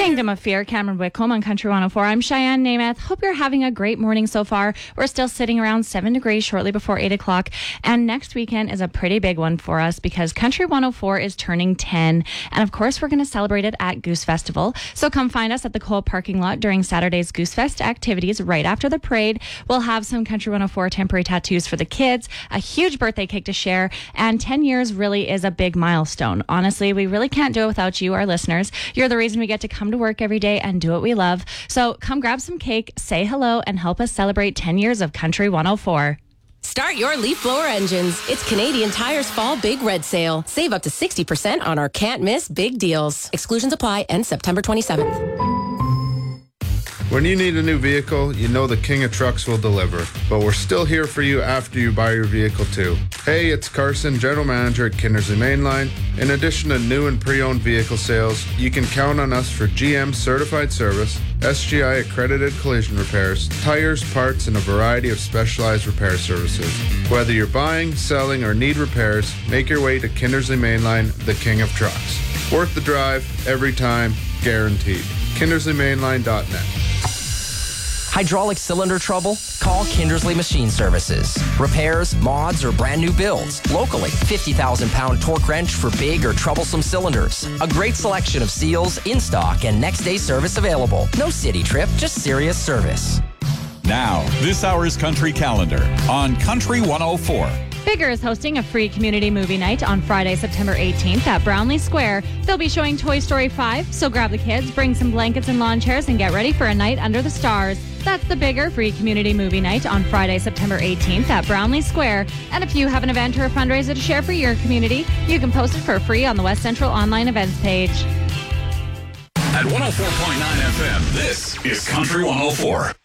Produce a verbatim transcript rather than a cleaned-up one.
Kingdom of Fear, Cameron Whitcomb on Country one oh four. I'm Cheyenne Namath. Hope you're having a great morning so far. We're still sitting around seven degrees shortly before eight o'clock. And next weekend is a pretty big one for us because Country one oh four is turning ten. And of course, we're going to celebrate it at Goose Festival. So come find us at the Cole parking lot during Saturday's Goose Fest activities right after the parade. We'll have some Country one oh four temporary tattoos for the kids, a huge birthday cake to share, and ten years really is a big milestone. Honestly, we really can't do it without you, our listeners. You're the reason we get to come to work every day and do what we love. So come grab some cake, say hello, and help us celebrate ten years of Country one oh four. Start your leaf blower engines. It's Canadian Tire's Fall Big Red Sale. Save up to sixty percent on our can't miss big deals. Exclusions apply. End September twenty-seventh. When you need a new vehicle, you know the King of Trucks will deliver. But we're still here for you after you buy your vehicle too. Hey, it's Carson, General Manager at Kindersley Mainline. In addition to new and pre-owned vehicle sales, you can count on us for G M certified service, S G I accredited collision repairs, tires, parts, and a variety of specialized repair services. Whether you're buying, selling, or need repairs, make your way to Kindersley Mainline, the King of Trucks. Worth the drive, every time, guaranteed. kindersley mainline dot net. Hydraulic cylinder trouble? Call Kindersley Machine Services. Repairs, mods, or brand new builds. Locally, fifty thousand pound torque wrench for big or troublesome cylinders. A great selection of seals in stock and next day service available. No city trip, just serious service. Now, this hour's Country Calendar on Country one oh four. Bigger is hosting a free community movie night on Friday, September eighteenth at Brownlee Square. They'll be showing Toy Story five, so grab the kids, bring some blankets and lawn chairs, and get ready for a night under the stars. That's the Bigger free community movie night on Friday, September eighteenth at Brownlee Square. And if you have an event or a fundraiser to share for your community, you can post it for free on the West Central online events page. At one oh four point nine F M, this is Country one oh four.